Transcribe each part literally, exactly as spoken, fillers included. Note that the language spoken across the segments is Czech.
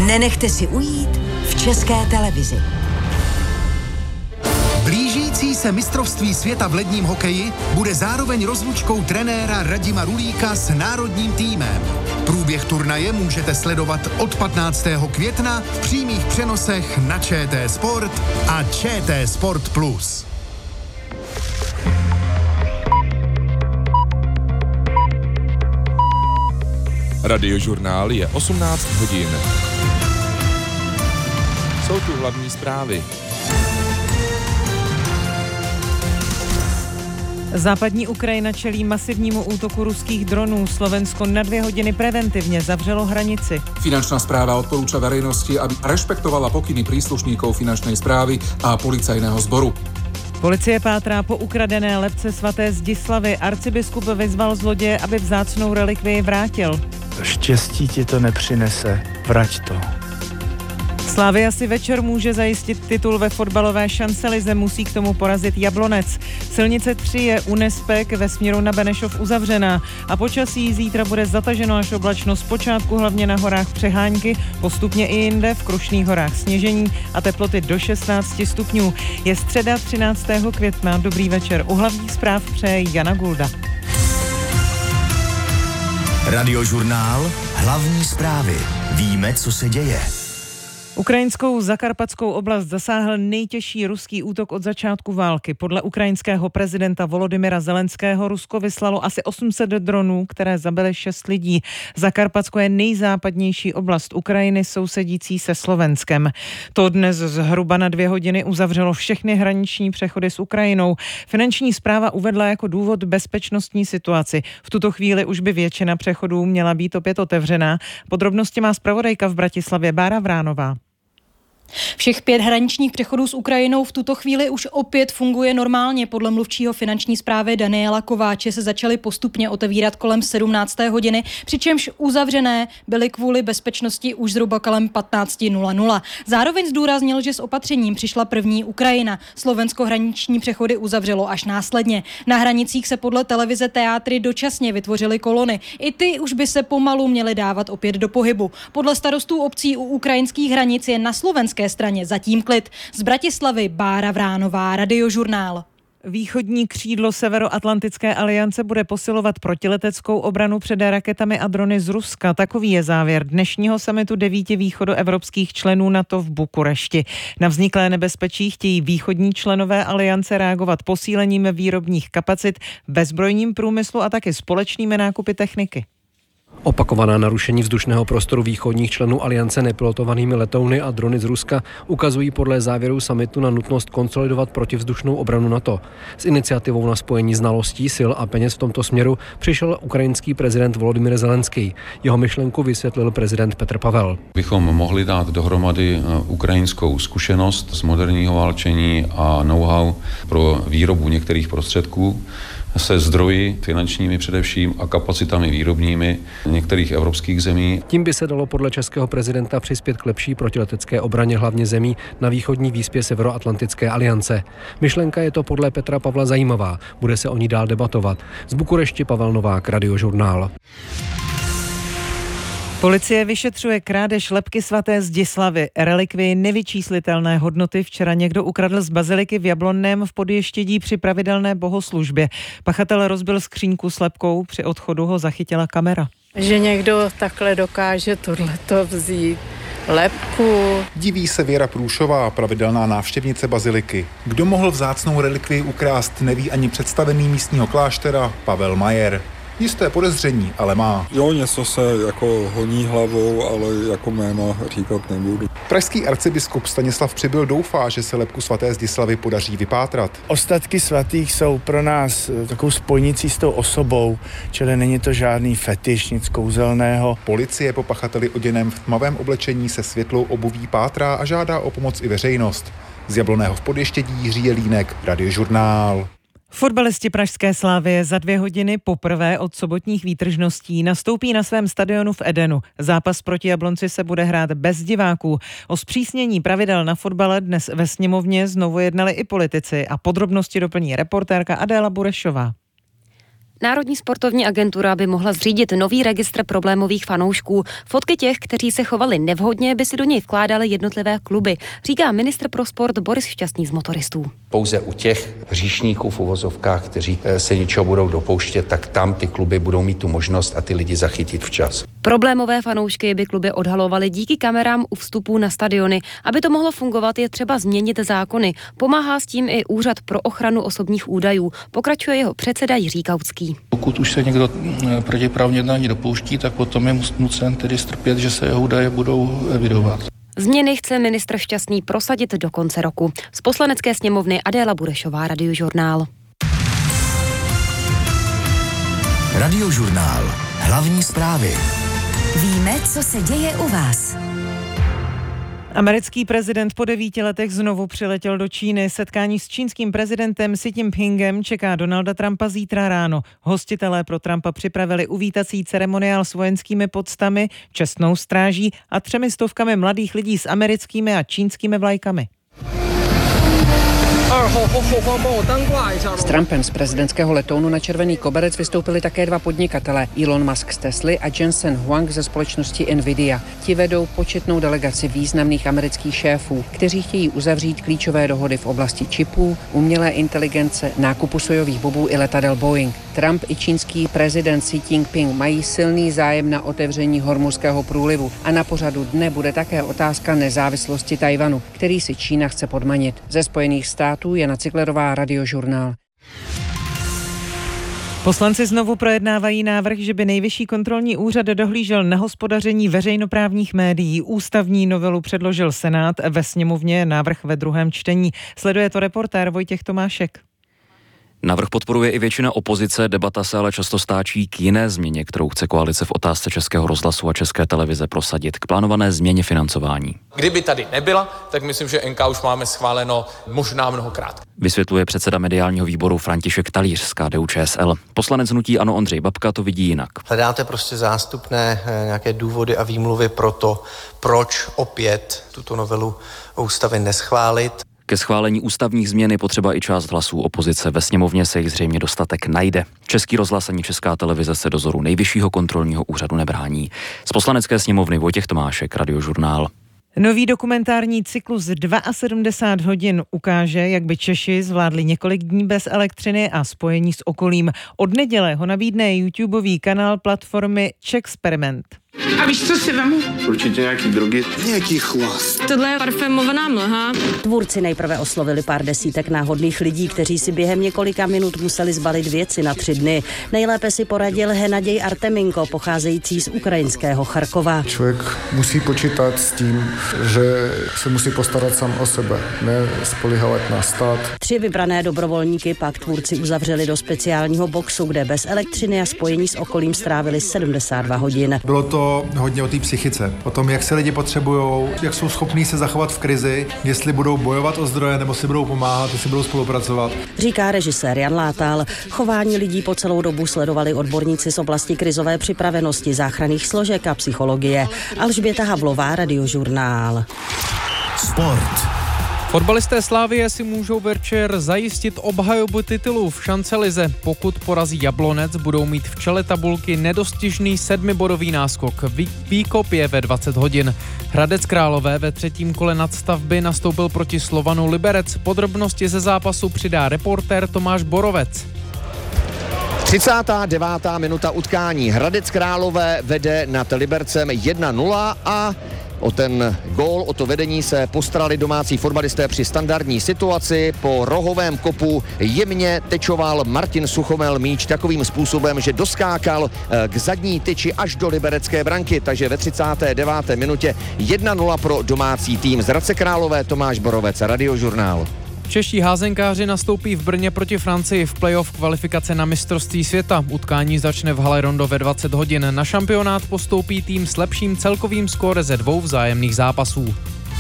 Nenechte si ujít v České televizi. Blížící se mistrovství světa v ledním hokeji bude zároveň rozlučkou trenéra Radima Rulíka s národním týmem. Průběh turnaje můžete sledovat od patnáctého května v přímých přenosech na ČT Sport a ČT Sport Plus. Radiožurnál je osmnáct hodin. Jsou tu hlavní zprávy. Západní Ukrajina čelí masivnímu útoku ruských dronů. Slovensko na dvě hodiny preventivně zavřelo hranici. Finančná správa odporúča verejnosti, aby rešpektovala pokyny príslušníkov finančnej správy a policajného zboru. Policie pátrá po ukradené lebce svaté Zdislavy. Arcibiskup vyzval zloděje, aby vzácnou relikvii vrátil. Štěstí ti to nepřinese, vrať to. Slavia si večer může zajistit titul ve fotbalové šancelize, musí k tomu porazit Jablonec. Silnice tři je u Nespek ve směru na Benešov uzavřená a počasí zítra bude zataženo až oblačno, zpočátku hlavně na horách přehánky, postupně i jinde v Krušných horách sněžení a teploty do šestnáct stupňů. Je středa třináctého května, dobrý večer. U hlavních zpráv přeje Jana Gulda. Radiožurnál, hlavní zprávy. Víme, co se děje. Ukrajinskou zakarpatskou oblast zasáhl nejtěžší ruský útok od začátku války. Podle ukrajinského prezidenta Volodymyra Zelenského Rusko vyslalo asi osm set dronů, které zabily šest lidí. Zakarpatsko je nejzápadnější oblast Ukrajiny sousedící se Slovenskem. To dnes zhruba na dvě hodiny uzavřelo všechny hraniční přechody s Ukrajinou. Finanční správa uvedla jako důvod bezpečnostní situaci. V tuto chvíli už by většina přechodů měla být opět otevřená. Podrobnosti má zpravodajka v Bratislavě Bára Vránová. Všech pět hraničních přechodů s Ukrajinou v tuto chvíli už opět funguje normálně. Podle mluvčího finanční správy Daniela Kováče se začaly postupně otevírat kolem sedmnácté hodiny, přičemž uzavřené byly kvůli bezpečnosti už zhruba kolem patnáct nula nula. Zároveň zdůraznil, že s opatřením přišla první Ukrajina. Slovensko hraniční přechody uzavřelo až následně. Na hranicích se podle televize Teátry dočasně vytvořily kolony. I ty už by se pomalu měly dávat opět do pohybu. Podle starostů obcí u ukrajinských hranic je na slovenské straně zatím klid. Z Bratislavy Bára Vránová, Radiožurnál. Východní křídlo Severoatlantické aliance bude posilovat protileteckou obranu před raketami a drony z Ruska. Takový je závěr dnešního summitu devíti východoevropských členů NATO v Bukurešti. Na vzniklé nebezpečí chtějí východní členové aliance reagovat posílením výrobních kapacit ve zbrojním průmyslu a taky společnými nákupy techniky. Opakovaná narušení vzdušného prostoru východních členů aliance nepilotovanými letouny a drony z Ruska ukazují podle závěrů summitu na nutnost konsolidovat protivzdušnou obranu NATO. S iniciativou na spojení znalostí, sil a peněz v tomto směru přišel ukrajinský prezident Volodymyr Zelenský. Jeho myšlenku vysvětlil prezident Petr Pavel. Bychom mohli dát dohromady ukrajinskou zkušenost z moderního válčení a know-how pro výrobu některých prostředků se zdroji finančními především a kapacitami výrobními některých evropských zemí. Tím by se dalo podle českého prezidenta přispět k lepší protiletecké obraně hlavně zemí na východní výspě Severoatlantické aliance. Myšlenka je to podle Petra Pavla zajímavá, bude se o ní dál debatovat. Z Bukurešti Pavel Novák, Radiožurnál. Policie vyšetřuje krádež lebky svaté Zdislavy. Relikvii nevyčíslitelné hodnoty včera někdo ukradl z baziliky v Jablonném v Podještědí při pravidelné bohoslužbě. Pachatel rozbil skříňku s lebkou, při odchodu ho zachytila kamera. Že někdo takhle dokáže tohleto vzít. Lebku. Diví se Věra Průšová, pravidelná návštěvnice baziliky. Kdo mohl vzácnou relikvii ukrást, neví ani představený místního kláštera Pavel Majer. Jisté podezření, ale má. Jo, něco se jako honí hlavou, ale jako jméno říkat nebudu. Pražský arcibiskup Stanislav Přibyl doufá, že se lebku svaté Zdislavy podaří vypátrat. Ostatky svatých jsou pro nás takovou spojnicí s tou osobou, čili není to žádný fetiš, nic kouzelného. Policie po pachateli oděném v tmavém oblečení se světlou obuví pátrá a žádá o pomoc i veřejnost. Z Jablonného v Podještědí Jiří Jelínek, Radiožurnál. Fotbalisti pražské Slavie za dvě hodiny poprvé od sobotních výtržností nastoupí na svém stadionu v Edenu. Zápas proti Jablonci se bude hrát bez diváků. O zpřísnění pravidel na fotbale dnes ve sněmovně znovu jednali i politici a podrobnosti doplní reportérka Adéla Burešová. Národní sportovní agentura by mohla zřídit nový registr problémových fanoušků. Fotky těch, kteří se chovali nevhodně, by si do něj vkládaly jednotlivé kluby, říká ministr pro sport Boris Šťastný z Motoristů. Pouze u těch hříšníků v uvozovkách, kteří se něčeho budou dopouštět, tak tam ty kluby budou mít tu možnost a ty lidi zachytit včas. Problémové fanoušky by kluby odhalovaly díky kamerám u vstupů na stadiony. Aby to mohlo fungovat, je třeba změnit zákony. Pomáhá s tím i Úřad pro ochranu osobních údajů. Pokračuje jeho předseda Jiří Kautský. Pokud už se někdo protiprávně jednání dopouští, tak potom je nucen tedy strpět, že se jeho údaje budou evidovat. Změny chce ministr Šťastný prosadit do konce roku. Z Poslanecké sněmovny Adéla Burešová, Radiožurnál. Radiožurnál. Hlavní zprávy. Víme, co se děje u vás. Americký prezident po devíti letech znovu přiletěl do Číny. Setkání s čínským prezidentem Xi Jinpingem čeká Donalda Trumpa zítra ráno. Hostitelé pro Trumpa připravili uvítací ceremoniál s vojenskými poctami, čestnou stráží a třemi stovkami mladých lidí s americkými a čínskými vlajkami. S Trumpem z prezidentského letounu na červený koberec vystoupili také dva podnikatelé, Elon Musk z Tesly a Jensen Huang ze společnosti Nvidia. Ti vedou početnou delegaci významných amerických šéfů, kteří chtějí uzavřít klíčové dohody v oblasti čipů, umělé inteligence, nákupu sojových bobů i letadel Boeing. Trump i čínský prezident Xi Jinping mají silný zájem na otevření Hormuzského průlivu a na pořadu dne bude také otázka nezávislosti Tajvanu, který si Čína chce podmanit. Ze Spojených států Jana Ciglerová, Radiožurnál. Poslanci znovu projednávají návrh, že by Nejvyšší kontrolní úřad dohlížel na hospodaření veřejnoprávních médií. Ústavní novelu předložil Senát, ve sněmovně návrh ve druhém čtení. Sleduje to reportér Vojtěch Tomášek. Návrh podporuje i většina opozice, debata se ale často stáčí k jiné změně, kterou chce koalice v otázce Českého rozhlasu a České televize prosadit, k plánované změně financování. Kdyby tady nebyla, tak myslím, že N K už máme schváleno možná mnohokrát. Vysvětluje předseda mediálního výboru František Talíř z K D U Č S L. Poslanec hnutí ANO Ondřej Babka to vidí jinak. Hledáte prostě zástupné nějaké důvody a výmluvy pro to, proč opět tuto novelu ústavy neschválit. Ke schválení ústavních změn je potřeba i část hlasů opozice. Ve sněmovně se jich zřejmě dostatek najde. Český rozhlas ani Česká televize se dozoru Nejvyššího kontrolního úřadu nebrání. Z Poslanecké sněmovny Vojtěch Tomášek, Radiožurnál. Nový dokumentární cyklus sedmdesát dva hodin ukáže, jak by Češi zvládli několik dní bez elektřiny a spojení s okolím. Od neděle ho nabídne YouTubeový kanál platformy Czexperiment. A víš, co si vemu? Určitě nějaký drogy. Nějaký chlas. Tohle je parfémovaná mlha. Tvůrci nejprve oslovili pár desítek náhodných lidí, kteří si během několika minut museli zbalit věci na tři dny. Nejlépe si poradil Hennaděj Arteminko, pocházející z ukrajinského Charkova. Člověk musí počítat s tím, že se musí postarat sám o sebe, ne spoléhat na stát. Tři vybrané dobrovolníky pak tvůrci uzavřeli do speciálního boxu, kde bez elektřiny a spojení s okolím strávili sedmdesát dva hodin. Bylo to hodně o té psychice, o tom, jak se lidi potřebujou, jak jsou schopní se zachovat v krizi, jestli budou bojovat o zdroje, nebo si budou pomáhat, jestli budou spolupracovat. Říká režisér Jan Látal. Chování lidí po celou dobu sledovali odborníci z oblasti krizové připravenosti, záchranných složek a psychologie. Alžběta Havlová, Radiožurnál. Sport. Fotbalisté Slavie si můžou večer zajistit obhajobu titulu v šancelize. Pokud porazí Jablonec, budou mít v čele tabulky nedostižný sedmibodový náskok. Výkop je ve dvacet hodin. Hradec Králové ve třetím kole nadstavby nastoupil proti Slovanu Liberec. Podrobnosti ze zápasu přidá reportér Tomáš Borovec. třicátá devátá minuta utkání. Hradec Králové vede nad Libercem jedna nula a o ten gól, o to vedení se postarali domácí fotbalisté při standardní situaci. Po rohovém kopu jemně tečoval Martin Suchomel míč takovým způsobem, že doskákal k zadní tyči až do liberecké branky, takže ve třicáté deváté minutě jedna nula pro domácí tým. Z Hradce Králové Tomáš Borovec, Radiožurnál. Čeští házenkáři nastoupí v Brně proti Francii v playoff kvalifikace na mistrovství světa. Utkání začne v hale Rondo ve dvacet hodin. Na šampionát postoupí tým s lepším celkovým skóre ze dvou vzájemných zápasů.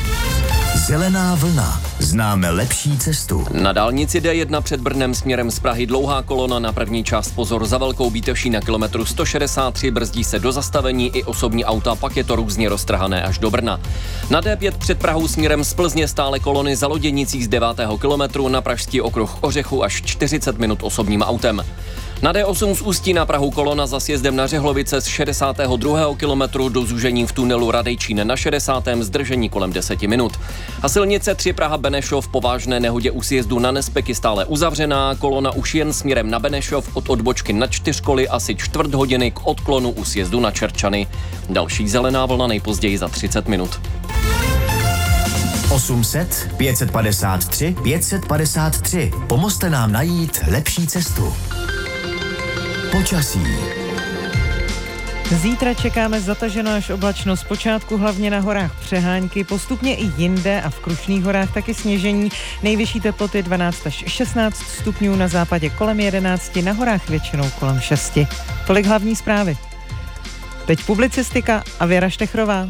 Zelená vlna. Známe lepší cestu. Na dálnici D jedna před Brnem směrem z Prahy dlouhá kolona na první část, pozor za Velkou Bítevší na kilometru sto šedesát tři, brzdí se do zastavení i osobní auta, pak je to různě roztrhané až do Brna. Na D pět před Prahou směrem z Plzně stále kolony za Loděnicí z devátého kilometru, na pražský okruh Ořechu až čtyřicet minut osobním autem. Na D osm z Ústí na Prahu kolona za sjezdem na Řehlovice z šedesátého druhého kilometru do zúžení v tunelu Radejčín na šedesátém zdržení kolem deseti minut. A silnice tři Praha Benešov po vážné nehodě u sjezdu na Nespeky stále uzavřená, kolona už jen směrem na Benešov od odbočky na Čtyřkoly asi čtvrt hodiny k odklonu u sjezdu na Čerčany. Další zelená vlna nejpozději za třicet minut. osm set pět set padesát tři pět set padesát tři. Pomozte nám najít lepší cestu. Počasí. Zítra čekáme zataženou až oblačno, zpočátku hlavně na horách přehánky, postupně i jinde a v Krušných horách taky sněžení. Nejvyšší teploty dvanáct až šestnáct stupňů, na západě kolem jedenáct, na horách většinou kolem šest. Tolik hlavní zprávy. Teď publicistika a Věra Štechrová.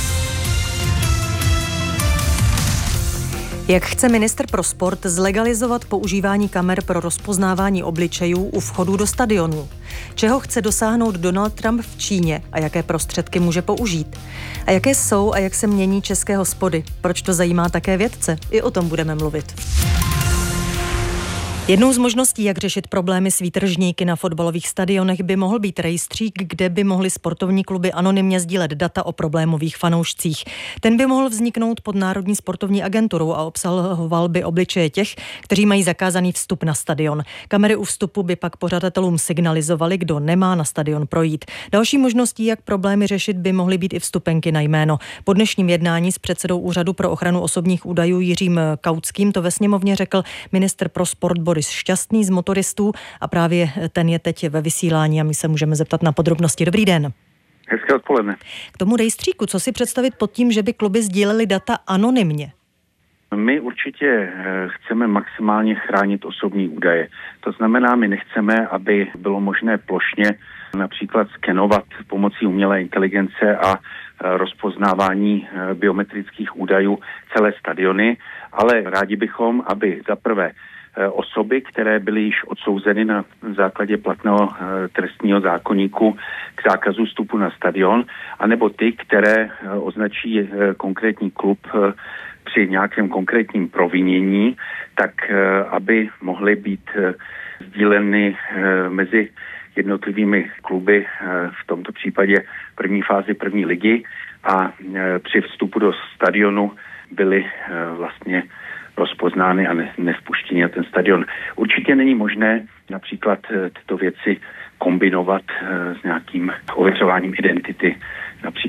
Jak chce ministr pro sport zlegalizovat používání kamer pro rozpoznávání obličejů u vchodu do stadionů? Čeho chce dosáhnout Donald Trump v Číně a jaké prostředky může použít? A jaké jsou a jak se mění české hospody? Proč to zajímá také vědce? I o tom budeme mluvit. Jednou z možností, jak řešit problémy s výtržníky na fotbalových stadionech, by mohl být rejstřík, kde by mohly sportovní kluby anonymně sdílet data o problémových fanoušcích. Ten by mohl vzniknout pod Národní sportovní agenturou a obsahoval by obličeje těch, kteří mají zakázaný vstup na stadion. Kamery u vstupu by pak pořadatelům signalizovaly, kdo nemá na stadion projít. Další možností, jak problémy řešit, by mohly být i vstupenky na jméno. Po dnešním jednání s předsedou Úřadu pro ochranu osobních údajů Jiřím Kautským to ve sněmovně řekl ministr pro sport Boris Šťastný z motoristů a právě ten je teď ve vysílání a my se můžeme zeptat na podrobnosti. Dobrý den. Hezké odpoledne. K tomu rejstříku, co si představit pod tím, že by kluby sdílely data anonymně? My určitě chceme maximálně chránit osobní údaje. To znamená, my nechceme, aby bylo možné plošně například skenovat pomocí umělé inteligence a rozpoznávání biometrických údajů celé stadiony, ale rádi bychom, aby za prvé osoby, které byly již odsouzeny na základě platného trestního zákoníku k zákazu vstupu na stadion, anebo ty, které označí konkrétní klub při nějakém konkrétním provinění, tak aby mohly být sdíleny mezi jednotlivými kluby, v tomto případě první fázi první ligy, a při vstupu do stadionu byly vlastně rozpoznány a nevpuštěny na ten stadion. Určitě není možné například tyto věci kombinovat s nějakým ověřováním identity. Například